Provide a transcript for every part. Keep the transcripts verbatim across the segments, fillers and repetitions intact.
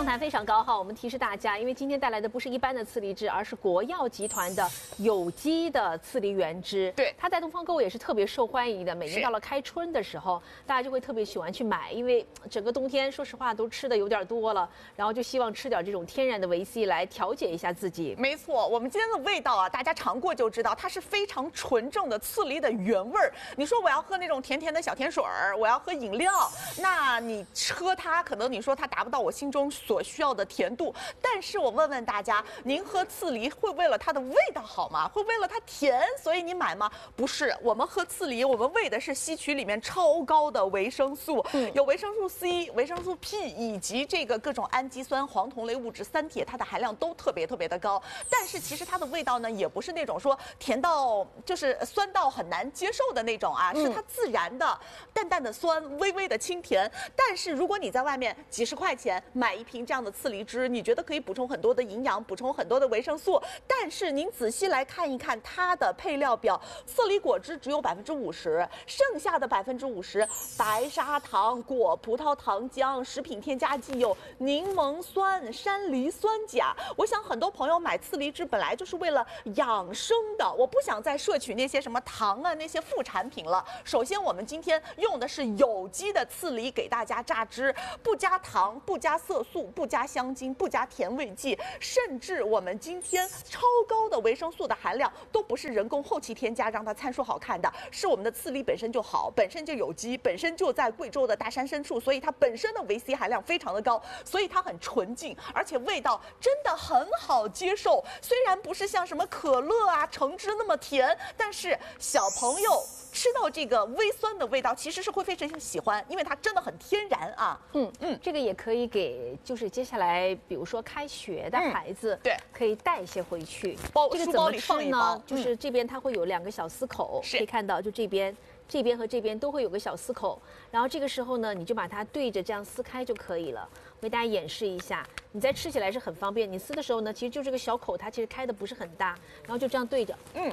盘非常高哈，我们提示大家，因为今天带来的不是一般的次梨汁，而是国药集团的有机的次梨原汁。 对， 它在东方购物也是特别受欢迎的。每年到了开春的时候，大家就会特别喜欢去买，因为整个冬天说实话都吃的有点多了，然后就希望吃点这种天然的维 C 来调节一下自己。 没错，我们今天的味道啊，大家尝过就知道，它是非常纯正的次梨的原味儿。你说我要喝那种甜甜的小甜水儿，我要喝饮料，那你喝它，可能你说它达不到我心中所需要的甜度。但是我问问大家，您喝次梨会为了它的味道好吗？会为了它甜所以你买吗？不是，我们喝次梨，我们为的是吸取里面超高的维生素，嗯、有维生素 C、维生素 P 以及这个各种氨基酸、黄酮类物质、三铁，它的含量都特别特别的高。但是其实它的味道呢，也不是那种说甜到就是酸到很难接受的那种啊，是它自然的淡淡的酸，微微的清甜。但是如果你在外面几十块钱买一瓶这样的次梨汁，你觉得可以补充很多的营养，补充很多的维生素，但是您仔细来看一看它的配料表，次梨果汁只有百分之五十，剩下的百分之五十白砂糖、果葡萄糖浆、食品添加剂有柠檬酸、山梨酸钾。我想很多朋友买次梨汁本来就是为了养生的，我不想再摄取那些什么糖啊那些副产品了。首先我们今天用的是有机的次梨给大家榨汁，不加糖，不加色素，不加香精，不加甜味剂，甚至我们今天超高的维生素的含量都不是人工后期添加让它参数好看的，是我们的次梨本身就好，本身就有机，本身就在贵州的大山深处，所以它本身的维 C 含量非常的高，所以它很纯净，而且味道真的很好接受。虽然不是像什么可乐啊、橙汁那么甜，但是小朋友吃到这个微酸的味道，其实是会非常喜欢，因为它真的很天然啊。 嗯嗯，这个也可以给就是接下来比如说开学的孩子， 嗯、对， 可以带一些回去。 包这个书包里放一包， 就是这边它会有两个小丝口，可以看到，就这边。这边和这边都会有个小丝口，然后这个时候呢，你就把它对着这样撕开就可以了。我给大家演示一下，你在吃起来是很方便。你撕的时候呢，其实就这个小口，它其实开的不是很大，然后就这样对着，嗯，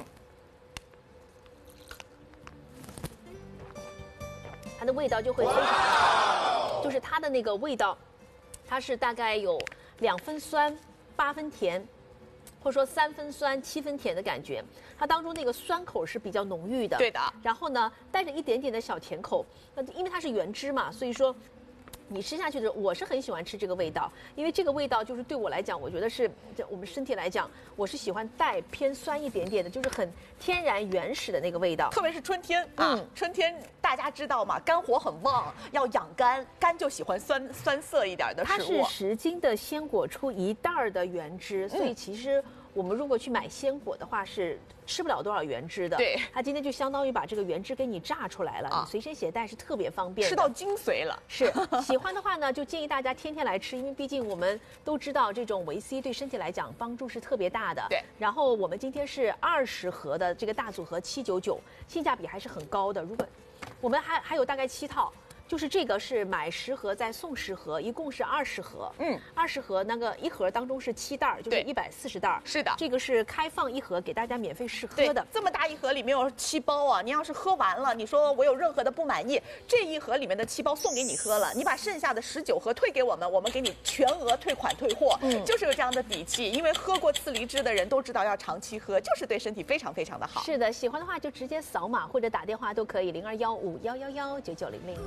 它的味道就会非常好，就是它的那个味道，它是大概有两分酸，八分甜。或者说三分酸七分甜的感觉，它当中那个酸口是比较浓郁的， 对的。然后呢，带着一点点的小甜口，那因为它是原汁嘛，所以说你吃下去的时候，我是很喜欢吃这个味道，因为这个味道就是对我来讲，我觉得是我们身体来讲，我是喜欢带偏酸一点点的，就是很天然原始的那个味道。 特别是春天啊，嗯、春天大家知道嘛，肝火很旺，要养肝，肝就喜欢酸酸涩一点的食物。 它是十斤的鲜果出一袋的原汁，所以其实我们如果去买鲜果的话是吃不了多少原汁的。 对， 它今天就相当于把这个原汁给你榨出来了，啊、你随身携带是特别方便的， 吃到精髓了。 是喜欢的话呢，就建议大家天天来吃，因为毕竟我们都知道这种维 C 对身体来讲帮助是特别大的。 对， 然后我们今天是二十盒的这个大组合七九九，性价比还是很高的。如果我们还还有大概七套。就是这个是买十盒再送十盒，一共是二十盒。嗯，二十盒那个一盒当中是七袋，就是一百四十袋。 是的， 这个是开放一盒给大家免费试喝的。 这么大一盒里面有七包啊！你要是喝完了，你说我有任何的不满意，这一盒里面的七包送给你喝了，你把剩下的十九盒退给我们，我们给你全额退款退货。嗯，就是有这样的底气，因为喝过次梨汁的人都知道要长期喝，就是对身体非常非常的好。 是的，喜欢的话就直接扫码或者打电话都可以，零二幺五幺幺幺九九零零。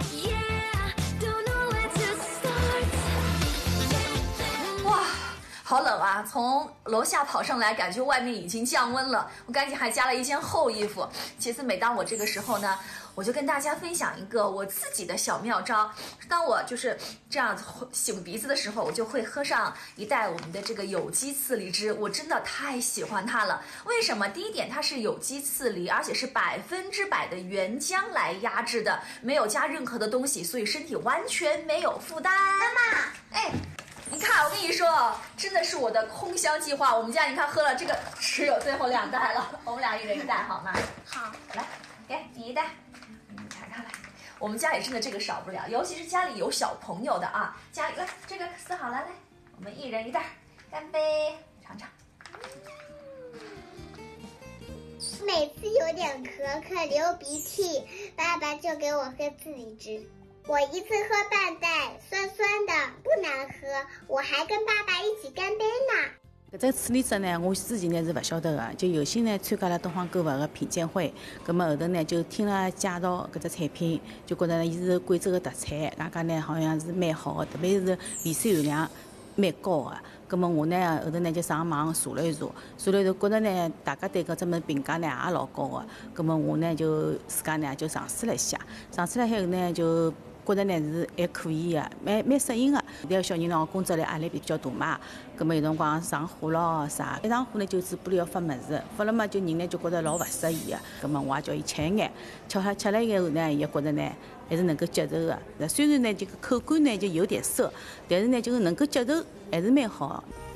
哇，好冷啊！从楼下跑上来，感觉外面已经降温了，我赶紧还加了一件厚衣服。其次，每当我这个时候呢，我就跟大家分享一个我自己的小妙招。当我就是这样擤鼻子的时候，我就会喝上一袋我们的这个有机次梨汁，我真的太喜欢它了。为什么？第一点，它是有机次梨，而且是百分之百的原浆来压制的，没有加任何的东西，所以身体完全没有负担。妈妈，哎。你看，我跟你说，真的是我的空箱计划。我们家你看喝了这个，只有最后两袋了。我们俩一人一袋，好吗？ 好， 来，给你一袋，你尝尝来。我们家里真的这个少不了，尤其是家里有小朋友的啊。家里来，这个撕好了，来，我们一人一袋，干杯，尝尝。 每次有点咳咳、流鼻涕，爸爸就给我喝次梨汁。我一次喝半袋，酸酸的，不难喝。 我还跟爸爸一起干杯呢。 搿只处理者呢，我之前呢是勿晓得个，就有幸呢参加了东方购物个品鉴会，葛末后头呢就听了介绍搿只产品，就觉着呢伊是贵州个特产，大家呢好像是蛮好个，特别是维 C 含量蛮高个。葛末我呢后头呢就上网查了一查，查了一查，觉着呢大家对搿只物评价呢也老高个，葛末我呢就自家呢就尝试了一下，尝试了以后呢就觉着呢是还可以个，蛮蛮适应个。现在小人喏工作量压力比较大嘛，葛末有辰光上火咯啥，一上火呢就嘴巴里要发物事，发了嘛就人呢就觉着老勿适意个。葛末我也叫伊吃一眼，吃下吃了以后呢，伊也觉着呢还是能够接受个。虽然呢这个口感呢就有点涩，但是呢就是能够接受，还是蛮好。